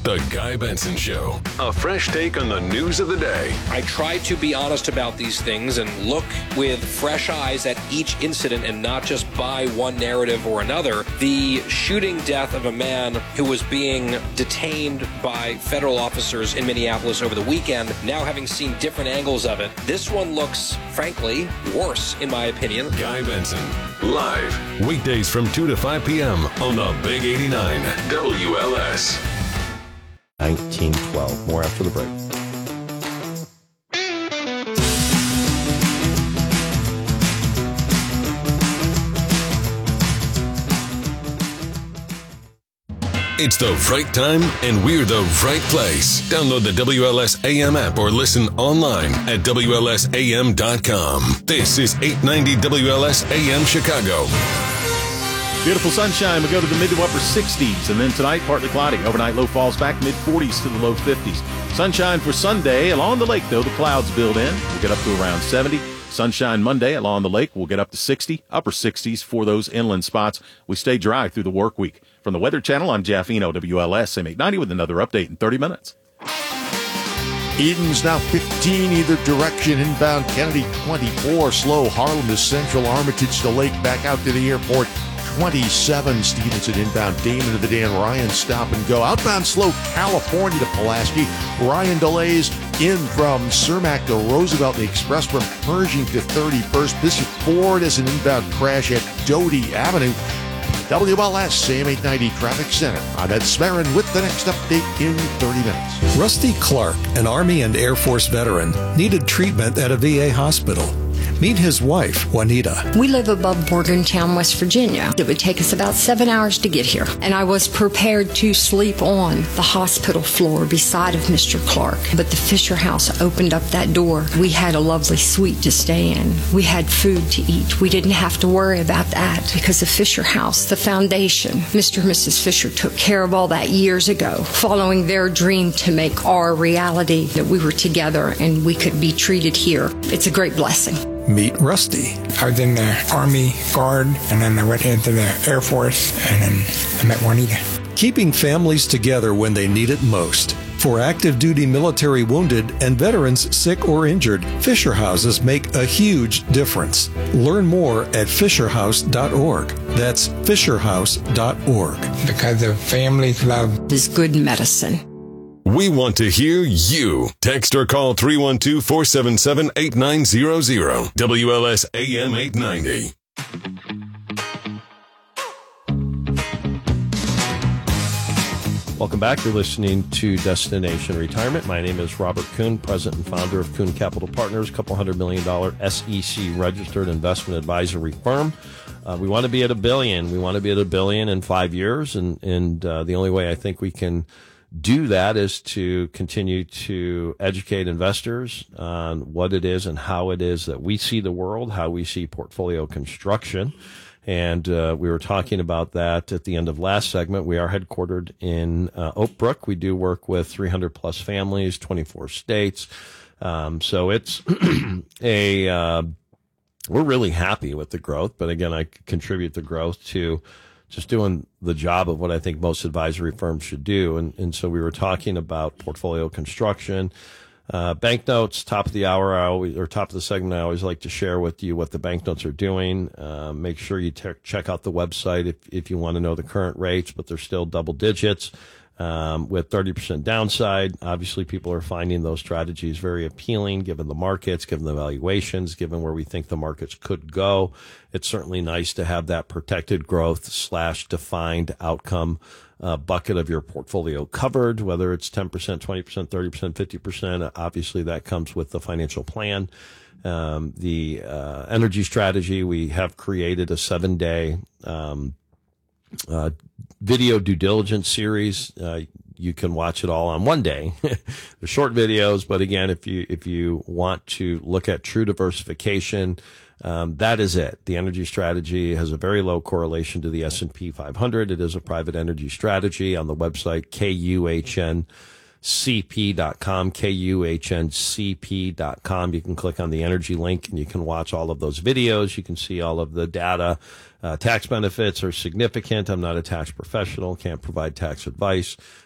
The Guy Benson Show. A fresh take on the news of the day. I try to be honest about these things and look with fresh eyes at each incident and not just buy one narrative or another. The shooting death of a man who was being detained by federal officers in Minneapolis over the weekend, now having seen different angles of it, this one looks, frankly, worse, in my opinion. Guy Benson, live, weekdays from 2 to 5 p.m. on the Big 89 WLS. 1912. More after the break. It's the right time, and we're the right place. Download the WLS AM app or listen online at WLSAM.com. This is 890 WLS AM Chicago. Beautiful sunshine. We go to the mid to upper 60s, and then tonight, partly cloudy. Overnight low falls back mid-40s to the low 50s. Sunshine for Sunday. Along the lake, though, the clouds build in. We'll get up to around 70. Sunshine Monday along the lake. We'll get up to 60, upper 60s for those inland spots. We stay dry through the work week. From the Weather Channel, I'm Jeff Eno, WLS AM 890 with another update in 30 minutes. Eden's now 15 either direction. Inbound Kennedy 24. Slow Harlem to Central. Armitage to Lake. Back out to the airport. 27. Stevenson inbound. Damon to the Dan Ryan stop and go. Outbound slow California to Pulaski. Ryan delays in from Cermak to Roosevelt. The express from Pershing to 31st. Bishop Ford as an inbound crash at Doty Avenue. WLS AM 890 Traffic Center. I'm Ed Smarin with the next update in 30 minutes. Rusty Clark, an Army and Air Force veteran, needed treatment at a VA hospital. Meet his wife, Juanita. We live above Morgantown, West Virginia. It would take us about 7 hours to get here. And I was prepared to sleep on the hospital floor beside of Mr. Clark. But the Fisher House opened up that door. We had a lovely suite to stay in. We had food to eat. We didn't have to worry about that because the Fisher House, the foundation, Mr. and Mrs. Fisher took care of all that years ago, following their dream to make our reality that we were together and we could be treated here. It's a great blessing. Meet Rusty. I was in the Army Guard, and then I went into the Air Force, and then I met Juanita. Keeping families together when they need it most. For active duty military wounded and veterans sick or injured, Fisher Houses make a huge difference. Learn more at fisherhouse.org. That's fisherhouse.org. Because the family's love is good medicine. We want to hear you. Text or call 312-477-8900. WLS AM 890. Welcome back. You're listening to Destination Retirement. My name is Robert Kuhn, president and founder of Kuhn Capital Partners, $200 million SEC registered investment advisory firm. We want to be at $1 billion. We want to be at $1 billion in 5 years, and the only way I think we can do that is to continue to educate investors on what it is and how it is that we see the world, how we see portfolio construction. And we were talking about that at the end of last segment. We are headquartered in Oak Brook. We do work with 300 plus families, 24 states. So it's we're really happy with the growth. But again, I contribute the growth to just doing the job of what I think most advisory firms should do. And so we were talking about portfolio construction, banknotes, top of the hour, or top of the segment. I always like to share with you what the banknotes are doing. Make sure you check out the website if you want to know the current rates, but they're still double digits. With 30% downside. Obviously, people are finding those strategies very appealing, given the markets, given the valuations, given where we think the markets could go. It's certainly nice to have that protected growth / defined outcome bucket of your portfolio covered, whether it's 10%, 20%, 30%, 50%. Obviously, that comes with the financial plan. The energy strategy, we have created a 7-day video due diligence series. You can watch it all on one day. They're short videos, but again, if you want to look at true diversification, that is it. The energy strategy has a very low correlation to the S&P 500. It is a private energy strategy. On the website KUHNCP.com, KUHNCP.com. You can click on the energy link and you can watch all of those videos. You can see all of the data. Tax benefits are significant. I'm not a tax professional, can't provide tax advice.